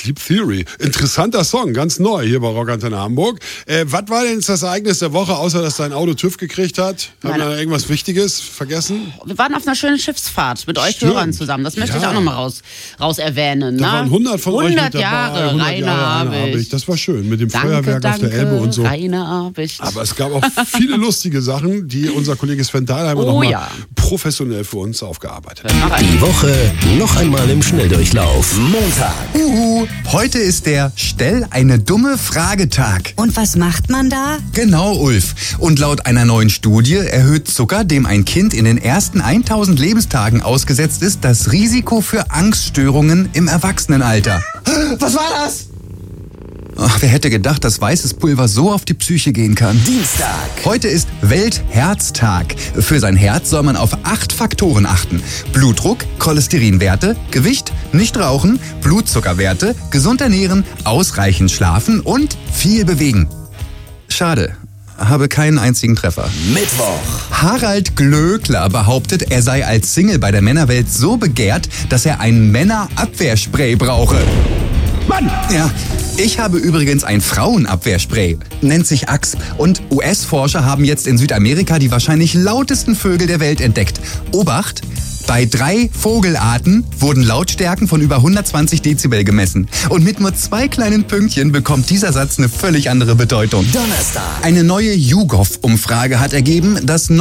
Deep Theory. Interessanter Song, ganz neu hier bei Rock Antenne Hamburg. Was war denn jetzt das Ereignis der Woche, außer dass dein Auto TÜV gekriegt hat? Haben wir da irgendwas Wichtiges vergessen? Wir waren auf einer schönen Schiffsfahrt mit euch Hörern zusammen. Das möchte ich auch nochmal raus erwähnen. Da waren 100 von euch mit dabei. 100 Rainer Habicht. Das war schön, mit dem Feuerwerk auf der Elbe und so. Rainer Habicht. Aber es gab auch viele lustige Sachen, die unser Kollege Sven Dahlheimer nochmal professionell für uns aufgearbeitet hat. Die Woche noch einmal im Schnelldurchlauf. Montag. Heute ist der Stell eine dumme Frage-Tag. Und was macht man da? Genau, Ulf. Und laut einer neuen Studie erhöht Zucker, dem ein Kind in den ersten 1000 Lebenstagen ausgesetzt ist, das Risiko für Angststörungen im Erwachsenenalter. Was war das? Ach, wer hätte gedacht, dass weißes Pulver so auf die Psyche gehen kann? Dienstag. Heute ist Weltherztag. Für sein Herz soll man auf 8 Faktoren achten. Blutdruck, Cholesterinwerte, Gewicht, nicht rauchen, Blutzuckerwerte, gesund ernähren, ausreichend schlafen und viel bewegen. Schade. Habe keinen einzigen Treffer. Mittwoch. Harald Glöckler behauptet, er sei als Single bei der Männerwelt so begehrt, dass er ein Männerabwehrspray brauche. Mann! Ja, ich habe übrigens ein Frauenabwehrspray. Nennt sich Axe. Und US-Forscher haben jetzt in Südamerika die wahrscheinlich lautesten Vögel der Welt entdeckt. Obacht! Bei 3 Vogelarten wurden Lautstärken von über 120 Dezibel gemessen. Und mit nur 2 kleinen Pünktchen bekommt dieser Satz eine völlig andere Bedeutung. Donnerstag. Eine neue YouGov-Umfrage hat ergeben, dass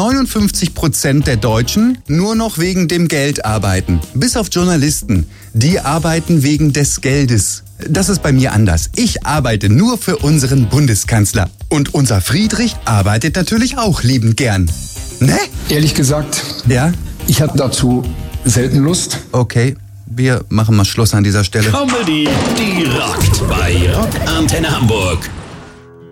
59% der Deutschen nur noch wegen dem Geld arbeiten. Bis auf Journalisten. Die arbeiten wegen des Geldes. Das ist bei mir anders. Ich arbeite nur für unseren Bundeskanzler. Und unser Friedrich arbeitet natürlich auch liebend gern. Ne? Ehrlich gesagt, Ja? ich habe dazu selten Lust. Okay, wir machen mal Schluss an dieser Stelle. Comedy, die rockt bei Rock Antenne Hamburg.